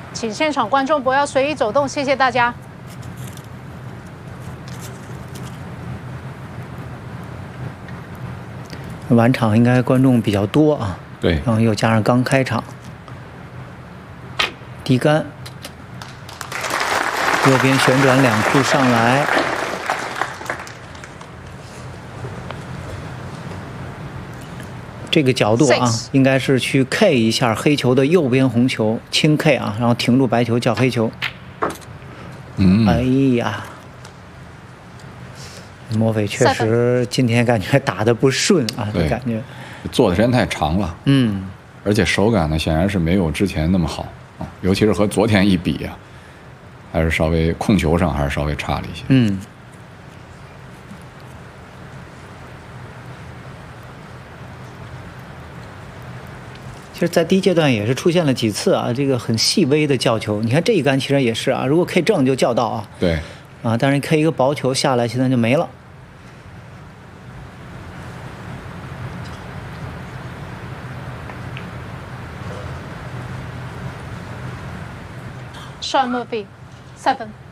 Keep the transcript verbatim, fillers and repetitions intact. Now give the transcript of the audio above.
请现场观众不要随意走动，谢谢大家。 晚场应该观众比较多啊。 对。 然后又加上刚开场，低杆，右边旋转两库上来。 这个角度啊，应该是去 K 一下黑球的右边红球，轻 K 啊，然后停住白球叫黑球。 嗯， 哎呀，莫斐确实今天感觉打得不顺啊，这感觉做的时间太长了。 嗯， 而且手感呢，显然是没有之前那么好啊，尤其是和昨天一比啊，还是稍微控球上还是稍微差了一些。 嗯。 其实，在第一阶段也是出现了几次啊，这个很细微的叫球。你看这一杆其实也是啊，如果 K 正就叫到啊。 对。 啊，但是 K 一个薄球下来，现在就没了。 Sean Murphy, seven.